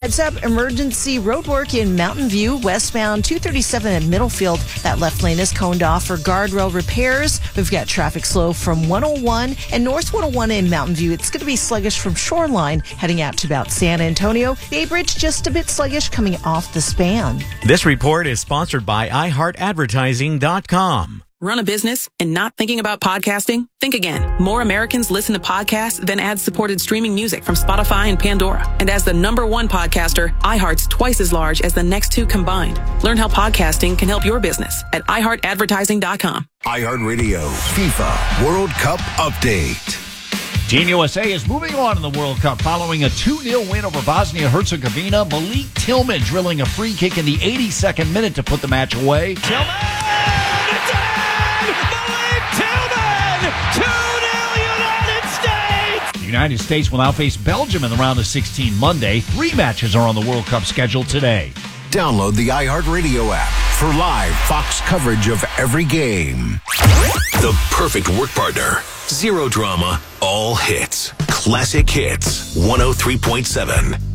Heads up, emergency roadwork in Mountain View, westbound 237 at Middlefield. That left lane is coned off for guardrail repairs. We've got traffic slow from 101 and North 101 in Mountain View. It's going to be sluggish from Shoreline heading out to about San Antonio. Bay Bridge just a bit sluggish coming off the span. This report is sponsored by iHeartAdvertising.com. Run a business and not thinking about podcasting? Think again. More Americans listen to podcasts than ad-supported streaming music from Spotify and Pandora. And as the #1 podcaster, iHeart's twice as large as the next two combined. Learn how podcasting can help your business at iHeartAdvertising.com. iHeartRadio FIFA World Cup Update. Team USA is moving on in the World Cup following a 2-0 win over Bosnia-Herzegovina. Malik Tillman drilling a free kick in the 82nd minute to put the match away. Tillman! It's in! Malik Tillman! 2-0 United States! The United States will now face Belgium in the round of 16 Monday. 3 matches are on the World Cup schedule today. Download the iHeartRadio app for live Fox coverage of every game. The perfect work partner. Zero drama, all hits. Classic Hits 103.7.